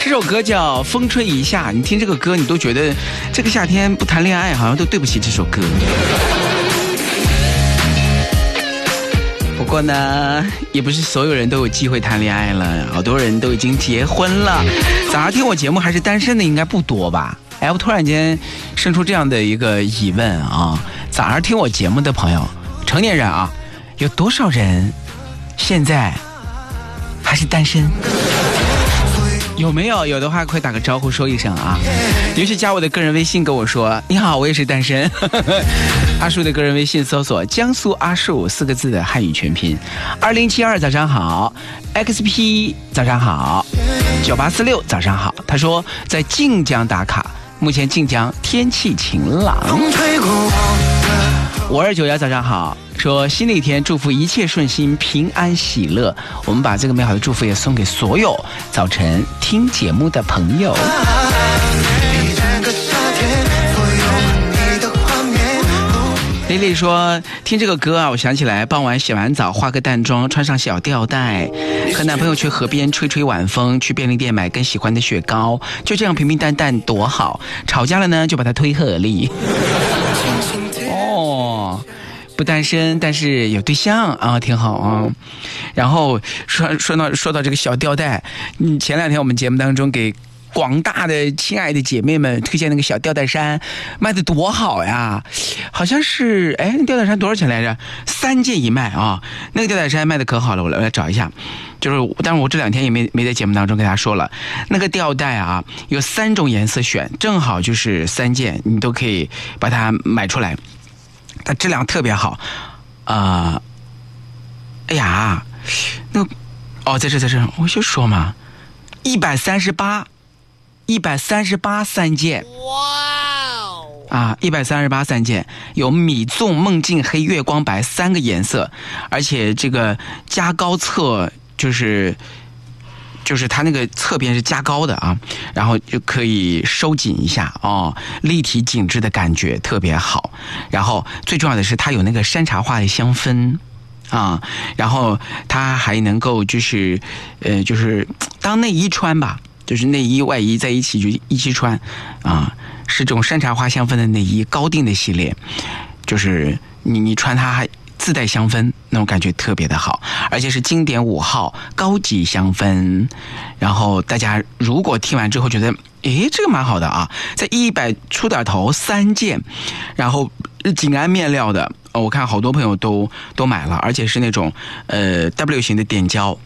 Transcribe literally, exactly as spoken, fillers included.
这首歌叫《风吹一下》，你听这个歌，你都觉得这个夏天不谈恋爱，好像都对不起这首歌。不过呢，也不是所有人都有机会谈恋爱了，好多人都已经结婚了。早上听我节目还是单身的应该不多吧？哎，我突然间生出这样的一个疑问啊，早上听我节目的朋友，成年人啊，有多少人现在还是单身？有没有？有的话快打个招呼说一声啊！尤其加我的个人微信跟我说你好，我也是单身。阿树的个人微信搜索江苏阿树四个字的汉语全拼。二零七二早上好 ，X P 早上好，九八四六早上好。他说在晋江打卡，目前晋江天气晴朗。五二九幺早上好，说新的一天祝福一切顺心平安喜乐，我们把这个美好的祝福也送给所有早晨听节目的朋友。丽丽说听这个歌啊，我想起来傍晚洗完澡化个淡妆，穿上小吊带，和男朋友去河边吹吹晚风，去便利店买更喜欢的雪糕，就这样平平淡淡多好。吵架了呢就把它推河里。哦，不单身但是有对象啊，挺好啊。然后说说到说到这个小吊带，嗯，前两天我们节目当中给广大的亲爱的姐妹们推荐那个小吊带衫，卖的多好呀！好像是哎，那吊带衫多少钱来着？三件一卖啊！那个吊带衫卖的可好了，我来我来找一下。就是，但是我这两天也没没在节目当中跟大家说了，那个吊带啊有三种颜色选，正好就是三件，你都可以把它买出来。它质量特别好，啊、呃，哎呀，那个哦，在这在这，我就说嘛，一百三十八，一百三十八三件，哇，啊，一百三十八三件，有米纵、梦境黑、月光白三个颜色，而且这个加高侧就是。就是它那个侧边是加高的啊，然后就可以收紧一下哦，立体紧致的感觉特别好。然后最重要的是它有那个山茶花的香氛啊，然后它还能够就是呃就是当内衣穿吧，就是内衣外衣在一起就一起穿啊，是这种山茶花香氛的内衣，高定的系列，就是你你穿它还自带香氛，那种感觉特别的好，而且是经典五号高级香氛。然后大家如果听完之后觉得诶这个蛮好的啊，在一百出点头三件，然后紧安面料的、哦、我看好多朋友都都买了，而且是那种呃 W 型的点胶